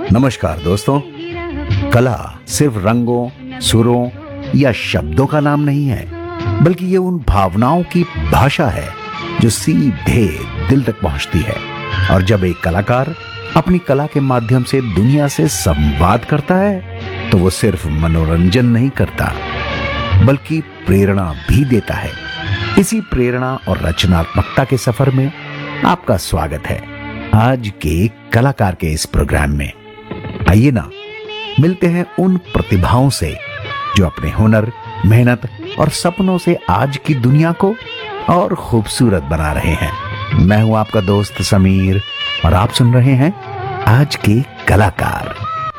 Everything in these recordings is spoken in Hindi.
नमस्कार दोस्तों। कला सिर्फ रंगों, सुरों या शब्दों का नाम नहीं है, बल्कि ये उन भावनाओं की भाषा है जो सीधे दिल तक पहुंचती है। और जब एक कलाकार अपनी कला के माध्यम से दुनिया से संवाद करता है तो वो सिर्फ मनोरंजन नहीं करता, बल्कि प्रेरणा भी देता है। इसी प्रेरणा और रचनात्मकता के सफर में आपका स्वागत है आज के कलाकार के इस प्रोग्राम में। आइए ना, मिलते हैं उन प्रतिभाओं से जो अपने हुनर, मेहनत और सपनों से आज की दुनिया को और खूबसूरत बना रहे हैं। मैं हूं आपका दोस्त समीर और आप सुन रहे हैं आज के कलाकार।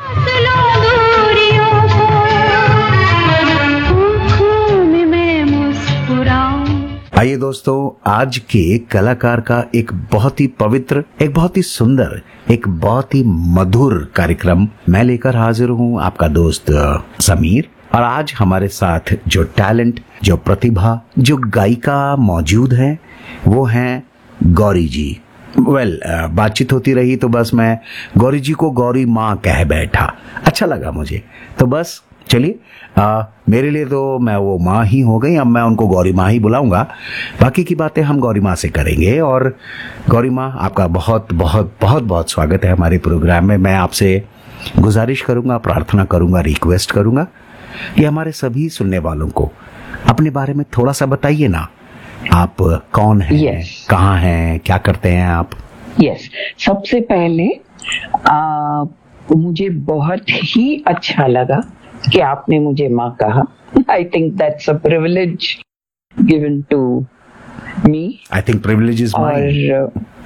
आइए दोस्तों, आज के कलाकार का एक बहुत ही पवित्र, एक बहुत ही सुंदर, एक बहुत ही मधुर कार्यक्रम मैं लेकर हाजिर हूं, आपका दोस्त समीर। और आज हमारे साथ जो टैलेंट, जो प्रतिभा, जो गायिका मौजूद है वो हैं गौरी जी। बातचीत होती रही तो बस मैं गौरी जी को गौरी माँ कह बैठा, अच्छा लगा मुझे। तो बस चलिए, मेरे लिए तो मैं वो माँ ही हो गई, अब मैं उनको गौरी माँ ही बुलाऊंगा। बाकी की बातें हम गौरी माँ से करेंगे। और गौरी माँ, आपका बहुत बहुत बहुत बहुत स्वागत है हमारे प्रोग्राम में। मैं आपसे गुजारिश करूंगा, प्रार्थना करूंगा, रिक्वेस्ट करूंगा कि हमारे सभी सुनने वालों को अपने बारे में थोड़ा सा बताइए ना। आप कौन हैं, कहाँ हैं, क्या करते हैं आप? सबसे पहले मुझे बहुत ही अच्छा लगा कि आपने मुझे माँ कहा। I think that's a privilege given to me. I think privilege is mine.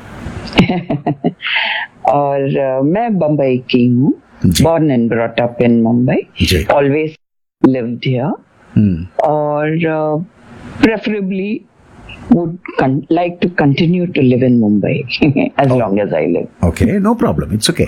और मैं बम्बई की हूँ, born and brought up in Mumbai, always lived here, और preferably would like to continue to live in Mumbai as long as I live. Okay, no problem, it's okay.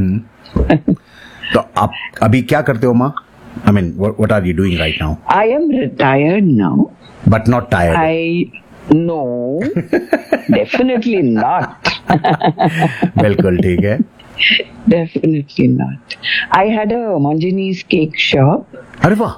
तो आप अभी क्या करते हो माँ? I mean, what are you doing right now? I am retired now. But not tired? No, definitely not. बिल्कुल ठीक है। Definitely not. I had a Monjini's cake shop. अरे वाह!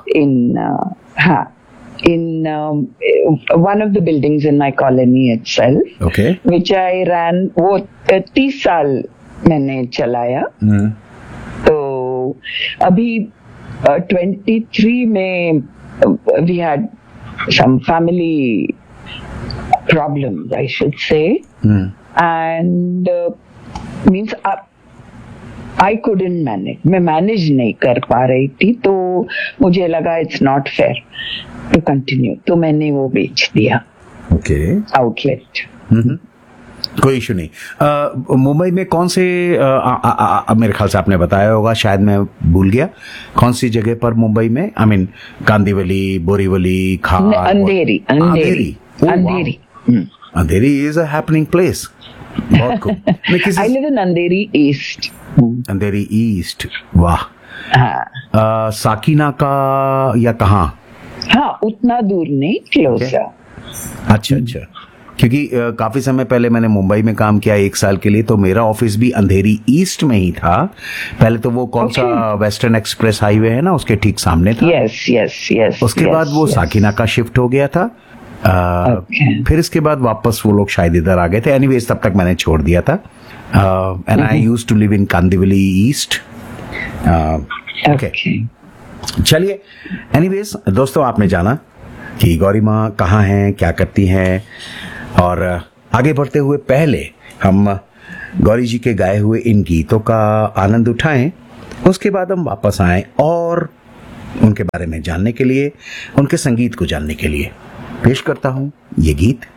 In one of the buildings in my colony itself. Okay. Which I ran, वो 30 साल मैंने चलाया। तो अभी 23 में we had some family problems, I should say, and means I couldn't manage. मैं manage नहीं कर पा रही थी, तो मुझे लगा it's not fair to continue, तो मैंने वो बेच दिया। Okay. Outlet. कोई इशू नहीं। मुंबई में कौन से, मेरे ख्याल से आपने बताया होगा, शायद मैं भूल गया, कौन सी जगह पर मुंबई में? I mean Kandivali, Borivali, Khan, Andheri. Andheri is a happening place. बहुत खूब। I live in Andheri east. Andheri east, वाह। साकिना का या कहाँ? हाँ, उतना दूर नहीं, क्लोजर। अच्छा। क्योंकि काफी समय पहले मैंने मुंबई में काम किया 1 साल के लिए, तो मेरा ऑफिस भी अंधेरी ईस्ट में ही था। पहले तो वो कौन सा वेस्टर्न एक्सप्रेस हाईवे है ना, उसके ठीक सामने था। यस। उसके बाद वो साकिना का शिफ्ट हो गया था। फिर इसके बाद वापस वो लोग शायद इधर आ गए थे। एनीवेज, तब तक मैंने छोड़ दिया था। And I used to live in Kandivali east. Okay, चलिए। एनीवेज दोस्तों, आपने जाना कि गौरी माँ कहाँ हैं, क्या करती हैं, और आगे बढ़ते हुए पहले हम गौरी जी के गाए हुए इन गीतों का आनंद उठाएं। उसके बाद हम वापस आएं और उनके बारे में जानने के लिए, उनके संगीत को जानने के लिए पेश करता हूं ये गीत।